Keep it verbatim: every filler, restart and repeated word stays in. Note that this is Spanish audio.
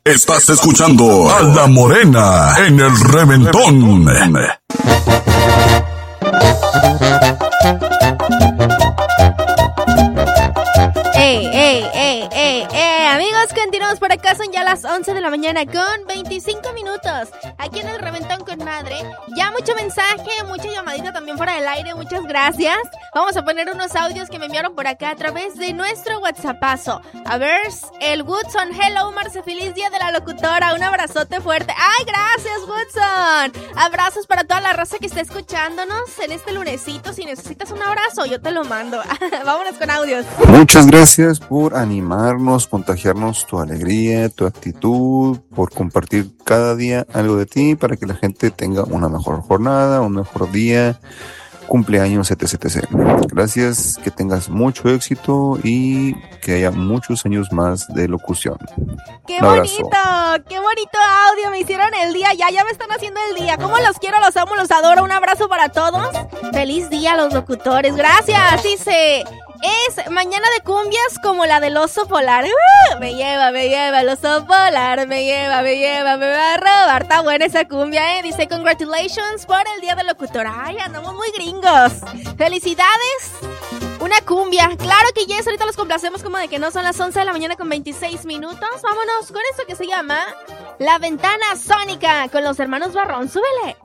Estás escuchando a La Morena en el Reventón. Ey, ey, ey, ey, ey, amigos, continuamos por acá, son ya las once de la mañana con veinticinco minutos, aquí en el Reventón con Madre. Ya mucho mensaje, mucha llamadita también fuera del aire, muchas gracias. Vamos a poner unos audios que me enviaron por acá a través de nuestro WhatsAppazo. A ver, el Woodson, hello Marce, feliz día de la locutora, un abrazote fuerte. Ay, gracias Woodson, abrazos para toda la raza que está escuchándonos en este lunesito. Si necesitas un abrazo, yo te lo mando. Vámonos con audios. Muchas gracias por animarnos, contagiarnos tu alegría, tu actitud, por compartir cada día algo de ti para que la gente tenga una mejor jornada, un mejor día, cumpleaños, etc, etcétera. Gracias, que tengas mucho éxito y que haya muchos años más de locución. ¡Qué bonito! ¡Qué bonito audio! Me hicieron el día, ya, ya me están haciendo el día. ¿Cómo los quiero, los amo, los adoro? Un abrazo para todos. ¡Feliz día a los locutores! ¡Gracias! Dice... Es mañana de cumbias como la del oso polar. ¡Uh! Me lleva, me lleva el oso polar. Me lleva, me lleva, me va a robar. Está buena esa cumbia, ¿eh? Dice, congratulations por el día del locutor. Ay, andamos muy gringos. ¡Felicidades! Una cumbia. Claro que yes, ahorita los complacemos como de que no son las once de la mañana con veintiséis minutos. Vámonos con esto que se llama La Ventana Sónica con los hermanos Barrón. ¡Súbele!